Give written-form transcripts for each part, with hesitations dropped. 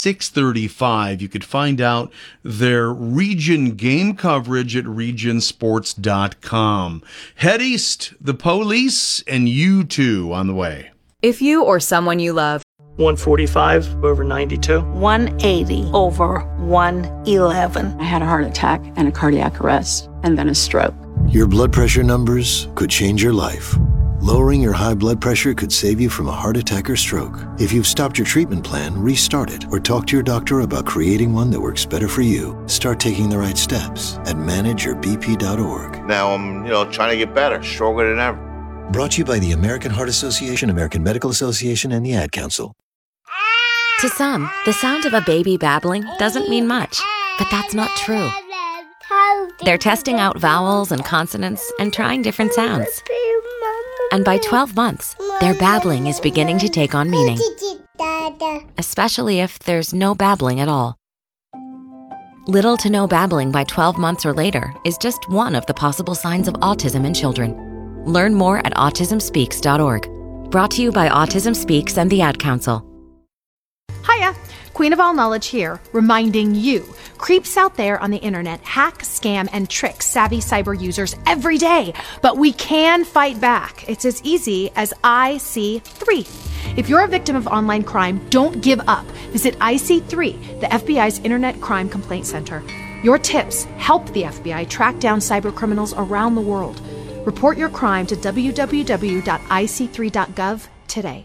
635. You could find out their region game coverage at regionsports.com. Head east, the police, and U2 on the way. If you or someone you love 145 over 92. 180 over 111. I had a heart attack and a cardiac arrest, and then a stroke. Your blood pressure numbers could change your life. Lowering your high blood pressure could save you from a heart attack or stroke. If you've stopped your treatment plan, restart it or talk to your doctor about creating one that works better for you. Start taking the right steps at manageyourbp.org. Now I'm, trying to get better, stronger than ever. Brought to you by the American Heart Association, American Medical Association, and the Ad Council. To some, the sound of a baby babbling doesn't mean much, but that's not true. They're testing out vowels and consonants and trying different sounds. And by 12 months, their babbling is beginning to take on meaning, especially if there's no babbling at all. Little to no babbling by 12 months or later is just one of the possible signs of autism in children. Learn more at autismspeaks.org. Brought to you by Autism Speaks and the Ad Council. Hiya, Queen of All Knowledge here, reminding you, creeps out there on the internet hack, scam, and trick savvy cyber users every day. But we can fight back. It's as easy as IC3. If you're a victim of online crime, don't give up. Visit IC3, the FBI's Internet Crime Complaint Center. Your tips help the FBI track down cyber criminals around the world. Report your crime to www.ic3.gov today.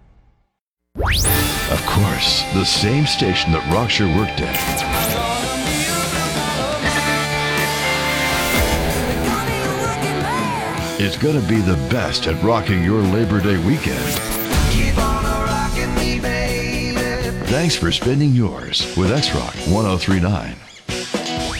Of course, the same station that rocks your workday. It's going to be the best at rocking your Labor Day weekend. Keep on rocking me, baby. Thanks for spending yours with X-Rock 1039.